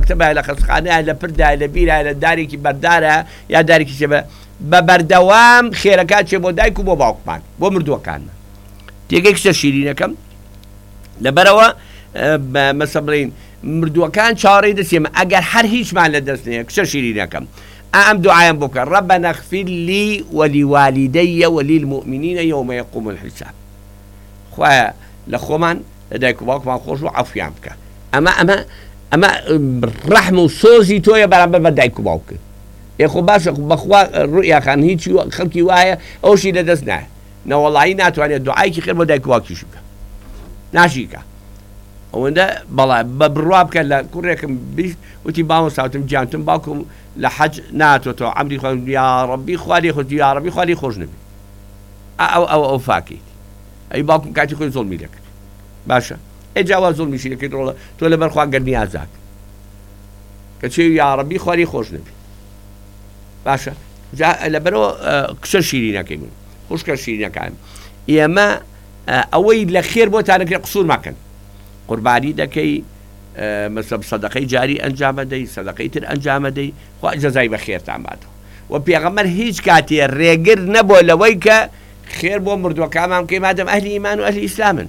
مەکتەبە لە خەستخانەیە لە پردایە لە بیرە لە دارێکی بەردارە یا دارێکی شێبە بە بەردەوام خێرەکان چێ بۆ دایک و بۆ باوکمان بۆ مردووەکانمە تێگەی کشتە شیرینەکەم لەبەرەوە مەسە بڵین مردووەکان چاوەڕێی دەستێمە ئەگەر هەر هیچمان لە دەست نییە کشتە شیرینەکەم ئەم دوعایم بۆ کە رەبەنە اغفر لي ولوالدي وللمؤمنين يوم يقوم الحساب خوایە لە خۆمان لە دایک و باوکمان خۆش و عەفویان بکە ئەمە ڕەحم و سۆزی تۆیە بەرامبەر بە دایک و باوکت خۆ باشە بەخوا ڕوئیاخان هیچی خەڵکی وایە ئەوشی لەدەست نایە نەوەڵایی ناتوانێت دوعایکی خێر بۆ دایک و باوکیش بکە ناشیکە ئەوەندە بەڵا بە بڕوا بکە لە کوڕێکم بیست وتی باوە ساوتم گیانتم باوکم لە حەج ناتۆتەوە عەمری خۆم یا ڕەبی خوا لێ خۆش یا ڕەبی خوا لێ خۆش نەبێ ئەو فاکەیت ئەی باوکم کاتی خۆی زۆڵمی دەکرد باشە ئێجاوا زۆڵمیشی دەکەیت ڕۆڵە تۆ لەبەر خوا گەرنیازاک کە چێ یا ڕەبی خوا لێ خۆش نەبێ باشە لەبەرەوە کشە شیرینەکەی من خوشکە شیرینەکان ئێمە ئەوەی لە خێر بۆتانەکرێت قسوور مەکەن قوربانی دەکەی مەسەب سەدەقەی جاری ئەنجامەدەی سەدەقەی تر ئەنجامەدەی خوا جەزای بە خێرتان باتەوە و پێغەمبەر هیچ کاتێ ڕێگر نەبووە لەوەی کە خێر بۆ مردووەکانمان بکەی مادەم ئەهلی ئیمان و ئەهلی ئیسلامن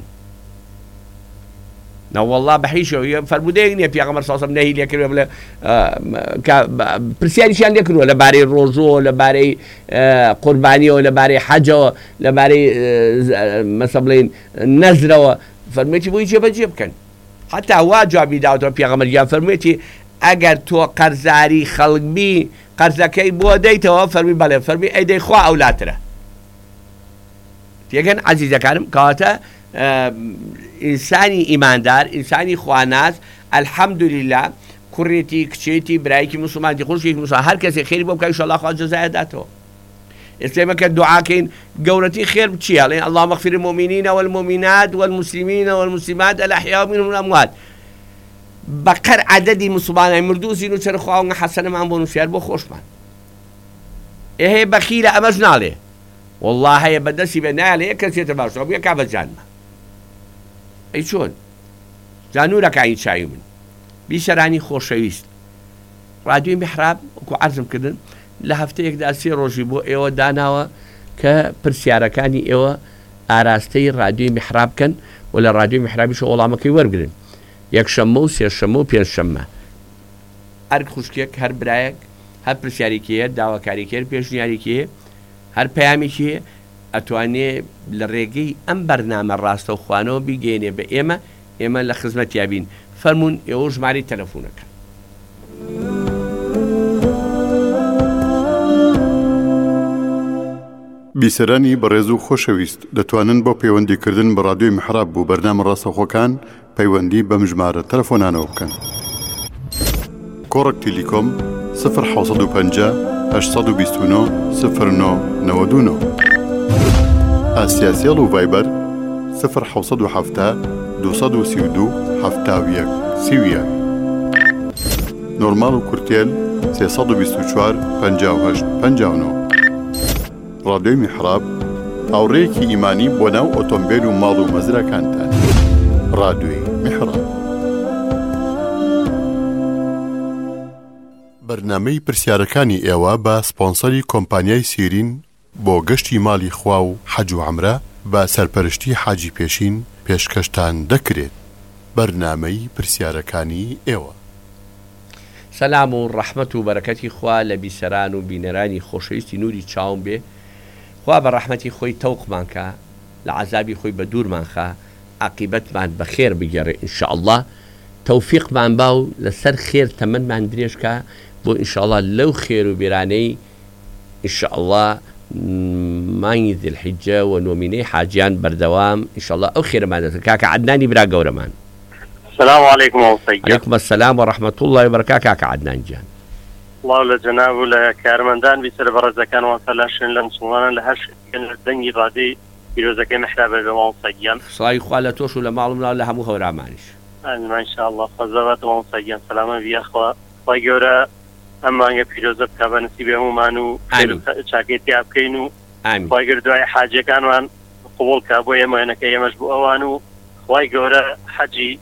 نەوەڵڵا بەحیشەوە فەرمودەیەک نییە پێغەمبەر سەڵسەڵەم نەهی لێکردووە بڵێ پرسیاریشیان لێکردووە لەبارەی ڕۆژۆ لەبارەی قوربانیەوە لەبارەی حەجەوە لەبارەی مەسە بڵێن نەزرەوە فەرموویەتی بۆی جێبەجێ بکەن حتا وا جوابی داوەتەوە پێغەمبەر فەرموویەتی ئەگەر تۆ قەرزاری خەڵکبی قەرزەکەی بۆ دەیتەوە فەرمی بەڵێ فەرمی ئەیدەی خوا ئەولاترە تێگەن عەزیزەکانم کەواتە ئینسانی ئیماندار ئینسانی خواناس ئەلحەمدولیلا کوڕێتی کچێتی برایەکی موسڵمانی خۆشێکی موسڵمان هەر کەسێک خێری بۆ بکە ئینشەڵڵا خوا جەزایە داتەوە ئێستا کە دوعاکەین گەورەتی خێر چییە ئەڵێن اللهم اغفر المؤمنين والمؤمنات والمسلمين والمسلمات الأحياء منهم الأموات بەقەر عەدەدی موسڵمانای مردوو زین و چەرخ خواوەنگە حەسەنەمان بۆ نووسیار بۆ خۆشمان هەیە بەخیلە ئەمەش ناڵێ والله هەیە بەدەستی بێ نایڵێ یەک کەسێتە باشەوە بێ کا بەجانمە ئەی چۆن جانوورەکانی چاوی من بیسەرانی خۆشەویست ڕادیۆی میحراب وەکو عەرزم کردن لە هەفتەیەکدا 3 ڕۆژی بۆ ئێوە داناوە کە پرسیارەکانی ئێوە ئاراستەی ڕادیۆی میحراب بکەن و لە ڕادیۆی میحرابیش وەڵامەکەی وەرگرن یەکشەممە و سێشەممە و پێنجشەممە هەر خوشکێک هەر برایەک هەر پرسیارێکی هەیە داواکارێکی هەیە پێشنیارێکی هەیە هەر پەیامێکی هەیە ئەتوانێ لە ڕێگەی ئەم بەرنامە ڕاستە و خوانەوە بیگەێنێ بە ئێمە لە خزمەتیابین فەرموون ئێوە ژماری تەلەفۆنەکە بیسەرانی بەڕێز و خۆشەویست دەتوانن بۆ پەیوەندیکردن بە ڕادیۆی میحراب بوو بەرنامە ڕاستەوخۆکان پەیوەندی بەم ژمارە تەلەفۆنانەوە بکەن کۆڕک تیلیکۆم 1950 829 0999 ئاسیاسیەڵ و ڤایبەر 1970 232 71 30 نۆرمال و کورتێل 324 58 59 ڕادیۆی میحراب هاوڕێیەکی ئیمانی بۆ ناو ئۆتۆمبیل و ماڵ و مەزرەکانتان ڕادیۆی میحراب بەرنامەی پرسیارەکانی ئێوە بە سپۆنسەری کۆمپانیای سیرین بۆ گەشتی ماڵی خوا و حەج و عەمرە بە سەرپەرشتی حاجی پێشین پێشکەشتان دەکرێت بەرنامەی پرسیارەکانی ئێوە سەلام و ڕەحمەت و بەرەکەتی خوا لە بیسەران و بینەرانی خۆشەویستی نوری چاوم بێ خوا بە ڕەحمەتی خۆی تەوقمان کە لە عەزابی خۆی بە دوورمان خا عاقیبەتمان بەخێر بگەڕێ ئینشاءالله تەوفیقمان با و لەسەر خێر تەمەنمان درێژکە بۆ ئینشاءالله لەو خێر و بیرانەی ئینشاءالله مانگی ذیلحیجە و نۆمینەی حاجیان بەردەوام ئینشاءالله ئەو خێرمان دەکات کاکە عەدنانی برا گەورەمان السلام عليكم وصيّا عليكم السلام ورحمة الله وبركاته كاك عدنان جان الله لجناب ولا كارمندان بيسر برزكان وصلاشن لمسلمان لهش كان الدنيا غادي بيروزكان محرابة بموصيّا صلاي خوالة توش ولا معلومنا ولا همو خورا مانش ما إن شاء الله فزوات وموصيّا سلاما بيا أخوة طيقورا أما أنك بيروزة بكابا نسيبه مانو شاكيتي أبكينو طيقور دعاي حاجة كانوان قبول كابو يما هناك يمجبو أوانو طيقورا حجي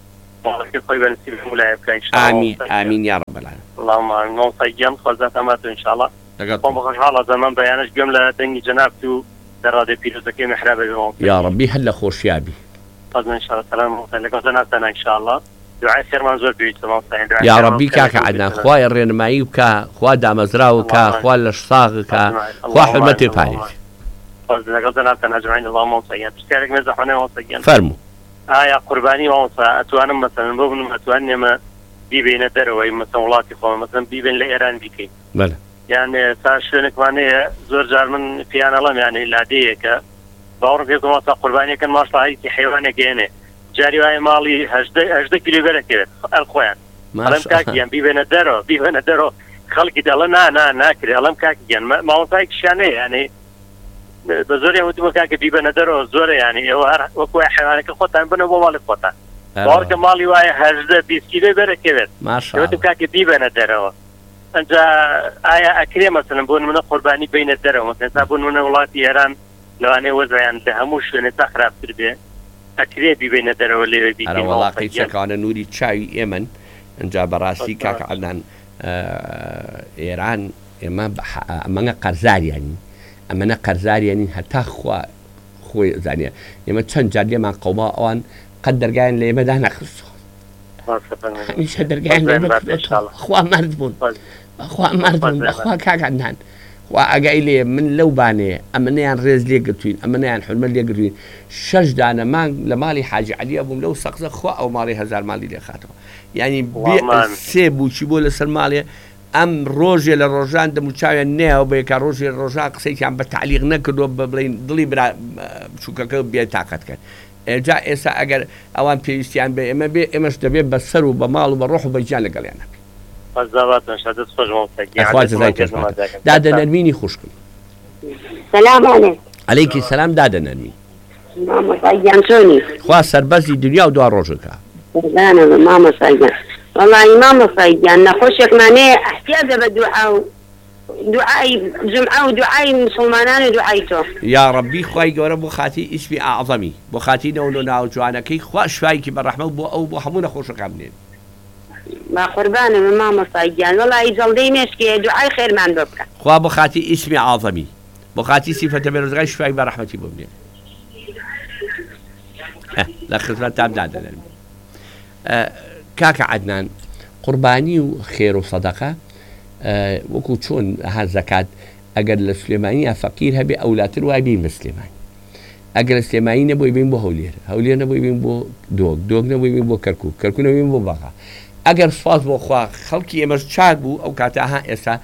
خوي بنسيب ملاعب إن شاء الله. آمين يا رب العالمين. اللهم آمين. نوصيام خزات أمات إن شاء الله. قم بخش حالة زمان بيانش جملة دني جنابتو درادة بيروزكي محرابة بموت. يا ربي هلا خوش يابي. فضل إن شاء الله سلام عليكم زناتنا إن شاء الله. دعاء خير منزور بيوت سماو سعيد. يا ربي كاك عدنا خواي الرنماي وكا خوا دامزراو وكا خوا الاشصاغ كا خوا حرمتي فايز. فضل زناتنا أجمعين اللهم صيّن. تشترك مزحنا وصيّن. فرمو. يا قرباني وصا أتوانا مثلا بابن أتواني ما بيبين دروي مثلا ولاتي خو مثلا بيبين لإيران بيكي. بله. يعني ساشلنك ماني زور جار من في أنا لم يعني العادية باور فيكم وصا قرباني كان ما شاء الله حيوان جينه جاري واي مالي هجده كيلو بركة الخوان. ألم كاكي يعني بيبين درو خلقي ده لا كري ألم كاكي يعني ما وصايك شانه يعني بزوري هو تبغى كي بيبنا درو زوري يعني وكوا حيوانك خطأ بنا بوالك خطأ بارك مالي واي هجده 20 كيلو بركة ما شاء الله تبغى كي بيبنا درو أنت آية أكري مثلا بون من قرباني بين الدرو مثلا سابون من ولاتي إيران لو أنا وزع عند هموش نتخرب تربيه أكري بين الدرو اللي بيجي أنا والله قيسك على نوري تشاي يمن أنت براسي كاك عدنان إيران ما قرزار يعني أما قرزار يعني حتى خوي زانية يما تشن جارية مع قوما أوان قدر جاين لي مده نخص مش قدر جاين لي مده أخوة مرضبون أخوة كاك عدنان وأجايلي من لو باني أما نيان ريز لي قلتين أما نيان حلم لي قلتين شجد أنا ما لمالي حاجة عليه أبو لو سقط أخوة أو مالي هزار مالي لي خاطر يعني بيع سيب وشيبول السرمالي أم روجي للرجان دم وشاي النهو بيكا روجي للرجان قصيت عم بالتعليق نكد وبلين ضلي برا شو كذا بيتعقد كان جاء إسا أجر أوان بيستيان إمش دبي بسرو بمال وبروح وبيجان قال يعني بالضبط مش هتصفج موتك أخوات زيك دادا نرميني خوشكم السلام عليكم عليك السلام دادا نرمين ماما صيان شوني خواص سربزي دنيا ودوار روجك لا أنا ماما صيان والله ماما صيان نخشك معني احتياج بالدعاء دعاء جمعة ودعاء مسلمان ودعايته يا ربي خواي جورا بخاتي اسمي أعظمي بخاتي نونونا وجوانا كي خوا شفايكي بالرحمة وبو حمونا خوشك عمنين ما قربانة من ماما صيان والله يجلدي مشكي دعاء خير ما عندك خوا بخاتي اسمي أعظمي بخاتي صفة بيرزغاي شفاي برحمتي بمنين لا خسرة تابدادا كاك عدنان قرباني وخير وصدقة وكو شون ها زكاة أجر السليمانية فقير هبي أولاد الوابين مسلمان أجر السليمانية نبوي بين بو هولير نبوي بين بو دوغ نبوي بين بو كركو نبوي بين بو بغا أجر صفاز بو خوا خلقي يمر شاقبو أو كاتاها إسا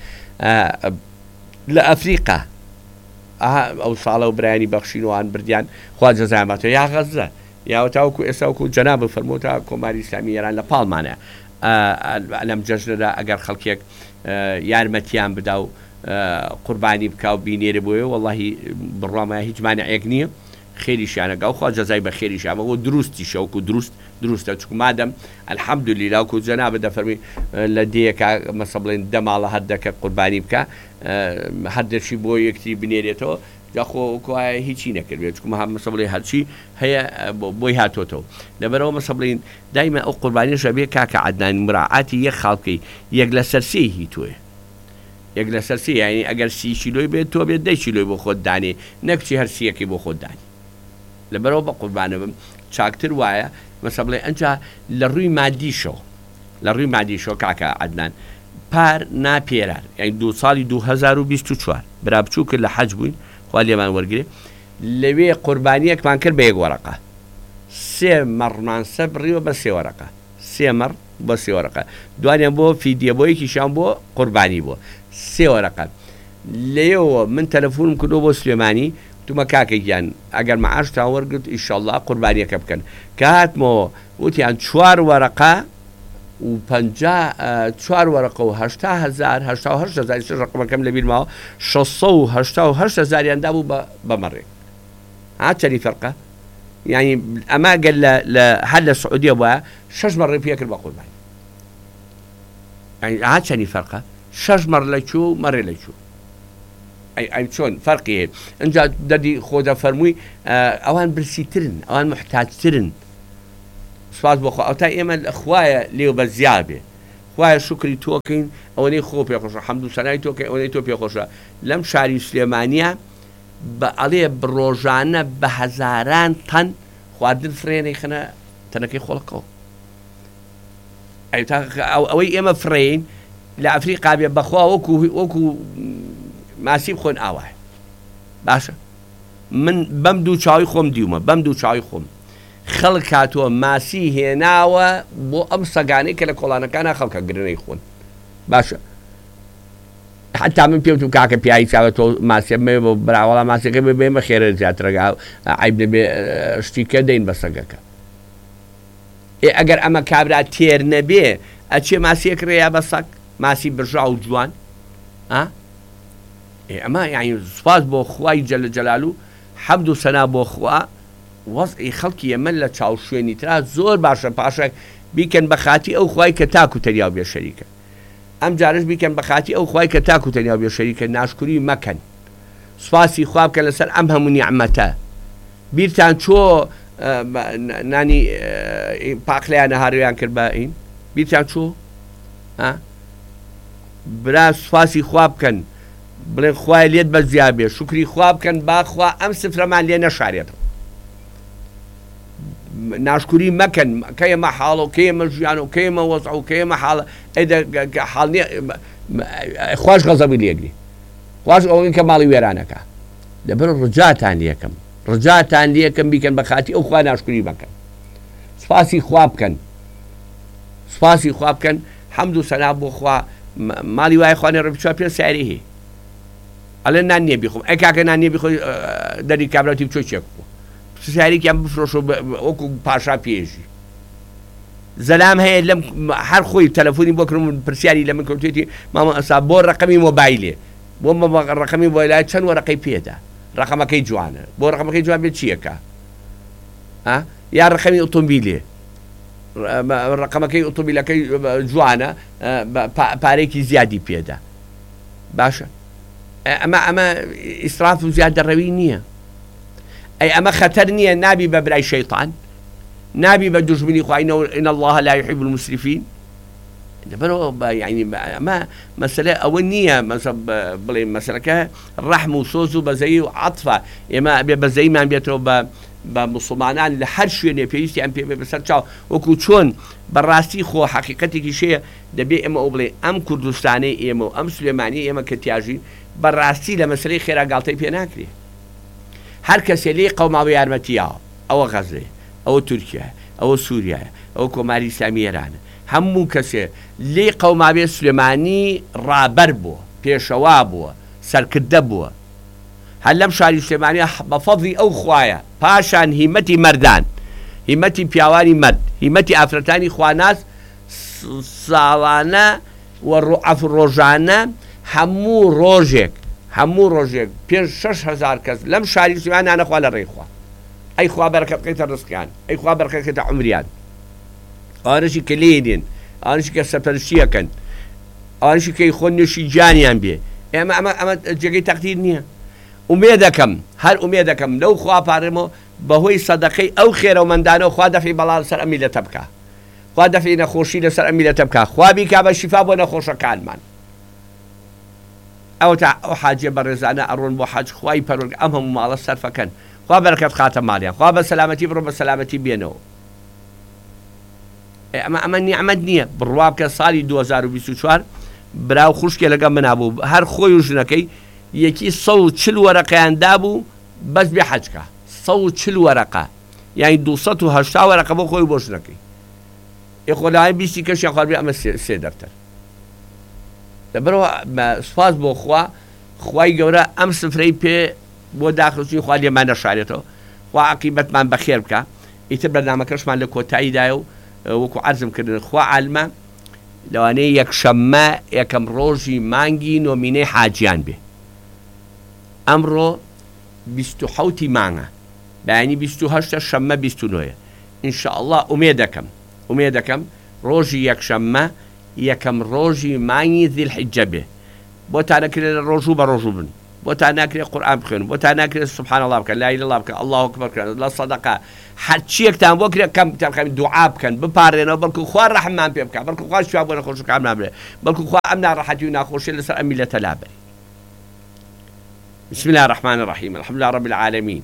لأفريقيا أو صالة وبراني بخشينو عن برديان خوا جزامته يا غزة يا وتاوكو إساوكو جناب فرموتا كوماري إسلامية ران لبال معنا لم جزرة أجر خلقيك يارمتيان بداو قرباني بكاو بينير بوي والله بالرامة هيج مانع يقنيه خيري شانا قاو خوا جزاي بخيري شانا ودروستي شوكو دروست تشكو مادم الحمد لله كو جناب دا فرمي لديك مصبلين دم على هدك قرباني بكا هذا شي بوي يكتي بنيريتو جاخو كو هيجي نكر تشكو ما مصبلين هادشي هي بوي هاتوتو لبرو مصبلين دائما او قرباني شبيه كاكا عدنان مراعاتي يخالقي يجلس سرسي توي يجلس سرسي يعني اگر 30 كيلو بيت تو بيد 10 كيلو بخود داني نكشي هرسيه كي بخود داني لبرو بقربانه شاكتر وايا مصبلين انت للروي مادي شو كاكا عدنان بار نا بيرار يعني دو سالي 2024 برابچوك لحج بوين خوالي من ورقري لوي قربانيك من كر بيق ورقة 3 مر منصب ريو بس ورقة 3 مر بس ورقة دوانيا بو في ديابوي كيشان بو قرباني بو 3 ورقة ليو من تلفون كدو بو سليماني توما كاكي جان اگر معاش تاور قلت ان شاء الله قربانيك كبكن كات مو وتي عن 4 ورقة وبنجا 4 ورقة وهشتا هزار رقم كم لبيل معه 688 يندابوا بمرة عاد فرقة يعني أما قال لحل السعودية بقى 6 مرة فيك البقول يعني عاد فرقة 6 مرة ليشو مرة ليشو أي شون فرقي إنجا ددي خودا فرموي أوان برسيترن أوان محتاج ترن سپاس بۆ ئەو تا ئێمە خوایە لێو بە زیابێ خوایە شکری تۆکەین ئەوەی خۆ پێخۆشە حەمد و سەنای تۆکەین ئەوەی تۆ پێخۆشە لەم شاری سلێمانیە بە ئەڵێ ڕۆژانە بە هەزاران تەن خواردن فرێنەی خنە تەنەکەی خۆڵقەوە ئەوەی ئێمە فرێین لە ئەفریقا بێ بەخوا وەکو ماسی بخۆن ئاوای باشە من بەم دوو چاوی خۆم دیومە بەم دوو چاوی خۆم خەڵک هاتووە ماسی هێناوە بۆ ئەم سەگانەی کە لە کۆڵانەکانە خەڵکە گرنەی خۆن باشە حتا من پێوت و کاکە پیایی چاوە تۆ ماسیە بۆ براوەڵا ماسیەکە بێمە خێرە زیاترەگا عیب نەبێ شتیکە دەین بە سەگەکە ئەگەر ئەمە کابرا تێر نەبێ ئەچێ ماسیەک ڕێیا بە سەگ ماسی برژا و جوان ئەمە یعنی سوپاس بۆ خوای جەل جەلالو حەمد و سەنا بۆ خوا وەزعی خەڵکی ئێمە لە چاوشوێنی ترا زۆر باشە پاشە بیکەن بە خاتی ئەو خوای کە تاکو تەنیا بێ شەریکە ئەم جارش بیکەن بە خاتی ئەو خوای کە تاکو تەنیا بێ شەریکە ناشکوری مەکەن سوپاسی خوا بکەن لەسەر ئەم هەموو نیعمەتە بیرتان چۆ نانی پاقلیانە هارویان کرد بە ئین بیرتان چۆ برا سوپاسی خوا بکەن بڵێن خوای لێت بە زیابێ شکری خوا بکەن باخوا ئەم سفرەمان لێ نەشارێت ناشکوری مەکەن کەیمە حاڵ و کێمە ژیان و کێمە وەزع و کێمە حاڵە حاڵ خوش غەزەبی لێگری خوش ئەوەی کە ماڵی وێرانەکە لەبەر ڕجاتان لێکم ڕجاتان لێکم بیکەن بە خاتی ئەو خوا ناشکوری مەکەن سپاسی خوا بکەن سپاسی خوا بکەن حەمد و سەنا بۆ خوا ماڵی وای خوانێ ڕەبچوە پێ ساری هەیە ئەڵێ نان نییە بیخۆم ئەی کاکە نان نییە بخۆی دەری کابراتی بچۆ چێک بوو ساریکیان بفرۆش وەکو پاشا پێژی زەلام هەیە لەم هەر خۆی تەلەفۆنی بۆ کردم پرسیاری لە من کەوتێتی ماما ئەسا بۆ ڕقەمی مۆبایلێ بۆ ڕقەمی مۆبایلای چەند وەرەقەی پێدا ڕقەمەکەی جوانە بۆ ڕقەمەکەی جوان بێت چیەکە یا ڕقەمی ئۆتۆمبیلێ ڕقەمەکەی ئۆتۆمبیلەکەی جوانە پارێکی زیادی پێدا باشە ئەمە ئیسراف و زیاد دەڕەوی نییە ئەی ئەمە خەتەر نییە نابی بە برای شەیطان نابی بە دوژمنی خواینەوە إن الله لا يحب المسرفين لەبەرەوە یعنی ئەمە مەسەلە ئەوە نییە بڵێ مەسەلەکە ڕەحم و سۆز و بەزەیی و عەتفە ئێمە بێ بەزەیمان بێتەوە بە موسڵمانان لە هەر شوێنێ پێویستیان پێ بەسەر چاو وەکو چۆن بەڕاستی خۆ حەقیقەتێکی شەیە دەبێ ئێمە ئەو بڵێ ئەم کوردستانەی ئێمە و ئەم سلێمانی ئێمە کە تیاژین بەڕاستی لە مەسەلەی خێراگاڵتەی پێ ناکرێ هەر کەسێ لێ قەوماوی یارمەتیاوە ئەوە غەزێ ئەوە تورکیە ئەوە سووریایە ئەوە کۆماری ئیسلامی ئێرانە هەموو کەسێ لێ قەوماوێ سلێمانی ڕابەر بووە پێشەوا بووە سەرکردە بووە هەر لەم شاری سلێمانیە بە فەضلی ئەو خوایە پاشان هیمەتی مەردان هیمەتی پیاوانی مەرد هیمەتی ئافرەتانی خواناس ساڵانە و ڕۆژانە هەموو ڕۆژێک 5,000 کەس لەم شاری سلێمان نانەخوا لە ڕێخوا ئەی خوا بەرەکەت بکەیتە ڕزقیان ئەی خوا بەرەکەت بکەیتە عومریان ئەوانەشی کە لێدێن ئەوانەشی کە سەرپەرشتیەکەن ئەوانەشی کەی خۆن نوێشی جانیان بێ ئەمە جێگەی تەقدیر نییە ئومێ دەکەم هەر ئومێ دەکەم لەو خوا پارێمەوە بەهۆی سەدەقەی ئەو خێرە و مەندانە خوا دەفی بەڵال سەر ئەم میلەتە بکە خوا دەفی نەخۆشی لەسەر ئەم میلەتە بکە خوا بیکا بە شیفا بۆ نەخۆشەکانمان ئەو تا ئەو حاجێ بەڕێزانە ئەڕۆن بۆ حاج خوای پەروەردگار ئەم هەموو ماڵە سەرفەکەن خوا بەرەکەت خاتە ماڵیان خوا بە سەلامەتی بڕۆ بە سەلامەتی بێنەوە ئەمە نیعمەت نییە بڕوا بکە ساڵی 2024 براو خوشکێ لەگەڵ منابوو هەر خۆی و ژنەکەی یەکی 140 وەرەقەیان دابوو بەس بێ حەجکە 140 وەرەقە یعنی 280 وەرەقە بۆ خۆی بۆ ژنەکەی خۆلایەن 20 کەشیان خوارد بێ ئەمە سێ دەفتەر لەبەرەوە سوپاس بۆ خوا خوای گەورە ئەم سفرەی پێ بۆ داخستنی خوا لێمان نەشارێتەوە خوا عەقیبەتمان بەخێر بکە ئیتر بەرنامەکەشمان لە کۆتاییدایە و وەکو عەرزم کردن خوا عالمە لەوانەیە یەکشەممە یەکەم ڕۆژی مانگی نۆمینەی حاجیان بێ ئەمڕۆ 27 مانگە بەیانی 28 شەممە 29 ئینشاءالله ئومێ دەکەم ڕۆژی یەکشەممە یەکەم ڕۆژی مانگی ذیلحیجە بێ بۆ تانەکرێت ڕۆژوو بە ڕۆژوو بن بۆ تا ناکرێت قورئان بخوێن بۆ تا ناکرێت سبحان الله بکەن لا إله إلا الله بکەن الله أكبر بکەن لە سەدەقە هەرچیەکتان بۆ کرێت کەم تەبخەن دوعا بکەن بپارێنەوە بەڵکو خوا ڕەحممان پێ بکات بەڵکو خوا شفا بۆ نەخۆشەکان نابرێت بەڵکو خوا ئەم ناڕەحەتی و ناخۆشیە لەسەر ئەم میلەتە لابەری. بسم الله الرحمن الرحيم الحمد لله رب العالمين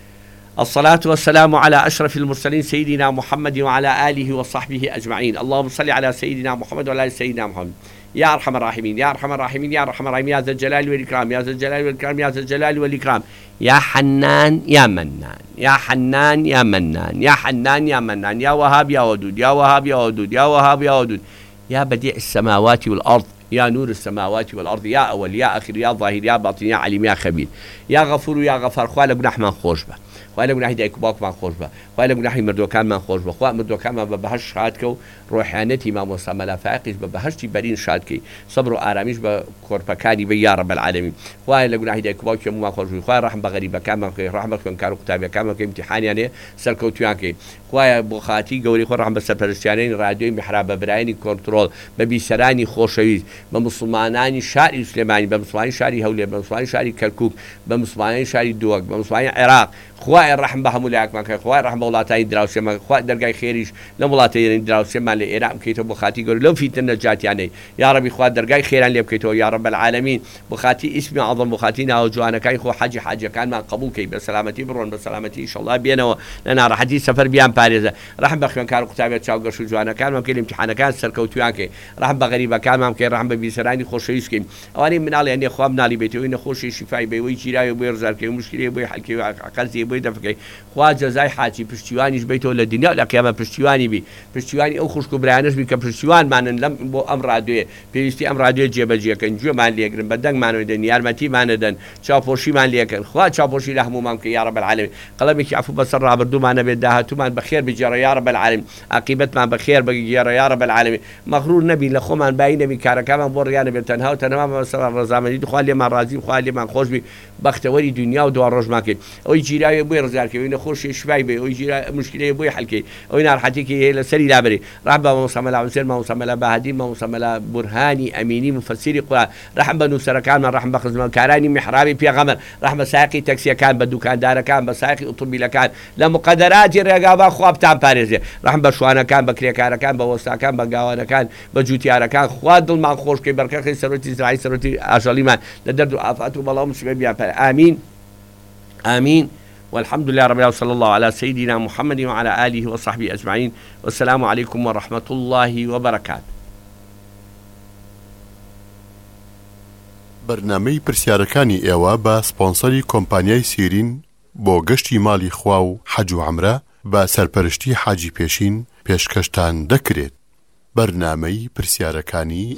الصلاة والسلام على أشرف المرسلين سيدنا محمد وعلى آله وصحبه أجمعين. اللهم صل على سيدنا محمد وعلى آل سيدنا محمد. يا أرحم الراحمين يا أرحم الراحمين يا أرحم الراحمين يا ذا الجلال والإكرام يا ذا الجلال والإكرام يا ذا الجلال والإكرام يا حنان يا منان يا حنان يا منان يا حنان يا منان يا وهاب يا ودود يا وهاب يا ودود يا وهاب يا ودود يا بديع السماوات والأرض يا نور السماوات والأرض يا أول يا آخر يا ظاهر يا باطن يا عليم يا خبير يا غفور يا غفار خواه لقناح من خوش به خواه لقناح دايك باك من خوش به خواه لقناح مردوكان من خوش به خواه مردوكان من ببهش شادكو روحانتي ما مصملا فاقش ببهشتي برين شادكي صبر وآراميش بكوربكاني بيا رب العالمين خواه لقناح دايك باك من خوش به خواه رحم بغريبة كان من خواه رحم بكون كارو كتابية كان من امتحان يعني سركوتيانكي خواه بخاتي قولي خواه رحم بسرپرستيانين راديوي محراب برايني كنترول ببيسراني خوشويز بمسلمانانی شاری سلێمانی بە مسلمانی شاری هەولێر بە مسلمانی شاری کەرکوک بە مسلمانی شاری دووەک بە مسلمانی عێراق خوای ڕەحم بە هەموو لایەکمان کە خوای ڕەحم بە وڵاتانی دراوسێمان خوای دەرگای خێریش لەم وڵاتەی دراوسێمان لە ئێران بکەیتەوە بۆ خاتی گەورە لەو فیتنە نەجاتیانەی یا ڕەبی خوا دەرگای خێران لێ بکەیتەوە یا رب العالمین بۆ خاتی ئیسمی عەظەم بۆ خاتی ناو جوانەکانی خۆ حەجی حاجەکانمان قبول کەی بە سەلامەتی بڕۆن بە سەلامەتی ئینشەڵڵا بێنەوە لە ناڕەحەتی سەفەر بیان پارێزە ڕەحم بە خوێنکار و قوتابیەت چاوگەش و جوانەکانمان بکەی لە امتحانەکان سەرکەوتویان کەی ڕەحم بە غەریبەکانمان بکەی ڕەحم بە بیسەرانی خۆشەویست کەین ئەوانەی مناڵی هەندێک خوا مناڵی بێتەوەی نەخۆشی شیفای بێەوەی گیراوی بۆی ڕزارکەی و مشکلی بۆی حەلکەی و عەقەزی بۆی دەفکەی خوا جەزای حاجی پشتیوانیش بیتەوە لە دنیا و لە قیامەت پشتیوانی بی پشتیوانی ئەو خوشک و برایانەش بی کە پشتیوانمانن لەم بۆ ئەم ڕادیۆیە پێویستی ئەم ڕادیۆ جێبەجێکەن گوێمان لێگرن بە دەنگمانەوە دەن یارمەتیمانە دەن چاوپۆشیمان لێکەن خوا چاوپۆشی لە هەمومان کە یا رب العالمین قەڵەمێکی عەفو بەسەر ڕابردوومانە بێت داهاتوومان بەخێر بگێڕە یا رب العالمین عاقیبەتمان بەخێر بگێڕە یا رب العالمین مەغروور نەبی لە خۆمان بایی نەبی کارەکانمان بۆ ڕیانە بێت تەنها و تەنها بەسەر ڕەزامەندی خوا لێمان ڕازیم خوا لێمان خۆش بی بەختەوەری دنیا و دوا ڕۆژمان کرد ئەوەی گیراوی بۆی ڕزارکەوی نەخۆشی شیفای بێ ئەوی گیرا مشکلەی بۆی حەلکەی ئەوەی ناڕەحەتێکی هەیە لەسەری لابەری ڕەحم بە مامۆستا حوسێن مامۆستا بەهادی مامۆستا بورهانی ئەمینی مفەسیری قورئان ڕەحم بە نووسەرەکانمان ڕەحم بە خزمەتکارانی میحرابی پێغەمبەر ڕەحم بە سایقی تەکسیەکان بە دوکاندارەکان بە سایقی ئۆتۆمبیلەکان لە مقەدەراتی ڕێگاوا خوا بتان پارێزێ ڕەحم بە شوانەکان بە کرێکارەکان بە وەستاکان بە گاوانەکان بە جوتیارەکان خوا دڵمان خۆشکەی بەرکەخی سەرۆتی زراعی سەرۆتی ئاژەڵیمان لە دەرد و ئافات و بەڵاو مسیبە بیان پەر ئامین آمين والحمد لله رب العالمين وصلى الله على سيدنا محمد وعلى آله وصحبه أجمعين والسلام عليكم ورحمة الله وبركاته. بەرنامەی پرسیارەکانی ئێوە بە سپۆنسەری کۆمپانیای سیرین بۆ گەشتی ماڵی خوا و حەج و عەمرە بە سەرپەرشتی حاجی پێشین پێشکەشتان دەکرێت. بەرنامەی پرسیارەکانی